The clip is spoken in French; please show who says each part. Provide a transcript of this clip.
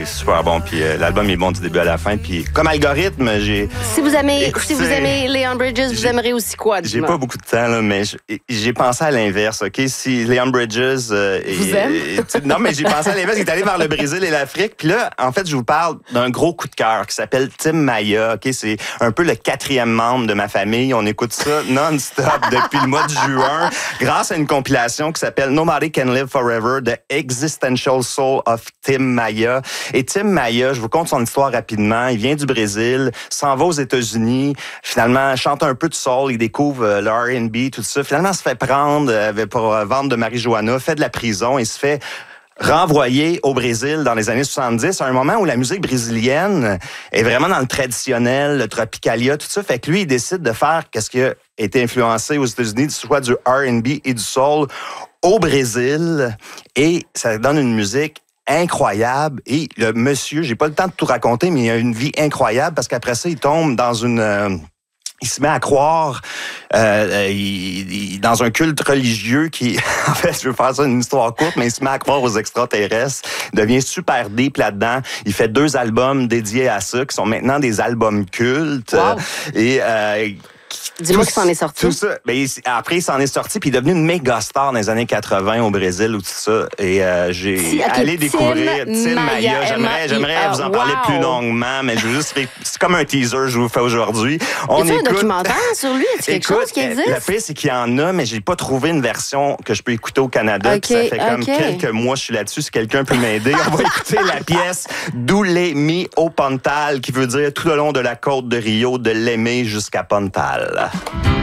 Speaker 1: super bon. Puis l'album est bon du début à la fin. Puis comme algorithme, j'ai...
Speaker 2: Si vous aimez Leon Bridges, vous aimerez aussi quoi?
Speaker 1: J'ai pas beaucoup de temps, là, mais j'ai pensé à l'inverse, OK? Si Leon Bridges... non, mais j'ai pensé à l'inverse. Il est allé vers le Brésil et l'Afrique. Puis là, en fait, je vous parle d'un gros coup de cœur qui s'appelle Tim Maya, OK? C'est un peu le 4e membre de ma famille. On écoute ça non-stop depuis le mois de juin grâce à une compilation qui s'appelle Nobody Can Live Forever, The Existential Soul of Tim Maya. Et Tim Maya, je vous conte son histoire rapidement. Il vient du Brésil, s'en va aux États-Unis, finalement chante un peu de soul, il découvre le R&B, tout ça. Finalement, se fait prendre pour vendre de marijuana, fait de la prison et se fait renvoyé au Brésil dans les années 70, à un moment où la musique brésilienne est vraiment dans le traditionnel, le tropicalia, tout ça. Fait que lui, il décide de faire qu'est-ce qui a été influencé aux États-Unis, soit du R&B et du soul au Brésil. Et ça donne une musique incroyable. Et le monsieur, j'ai pas le temps de tout raconter, mais il a une vie incroyable parce qu'après ça, il tombe dans il se met à croire dans un culte religieux qui... En fait, je veux faire ça une histoire courte, mais il se met à croire aux extraterrestres. Il devient super deep là-dedans. Il fait 2 albums dédiés à ça, qui sont maintenant des albums cultes.
Speaker 2: Wow.
Speaker 1: Et...
Speaker 2: Dis-moi qu'il s'en est sorti.
Speaker 1: Tout ça. Ben, après, il s'en est sorti, puis il est devenu une méga star dans les années 80 au Brésil ou tout ça. Et j'ai allé découvrir Tim Maya. J'aimerais vous en parler plus longuement, mais je veux juste... C'est comme un teaser je vous fais aujourd'hui.
Speaker 2: On écoute... un documentaire sur lui? Est-ce quelque chose qui existe?
Speaker 1: Le pire, c'est qu'il y en a, mais j'ai pas trouvé une version que je peux écouter au Canada. Ça fait comme quelques mois que je suis là-dessus. Si quelqu'un peut m'aider, on va écouter la pièce Doulé mi au Pontal, qui veut dire tout le long de la côte de Rio, de l'aimer jusqu'à Pontal.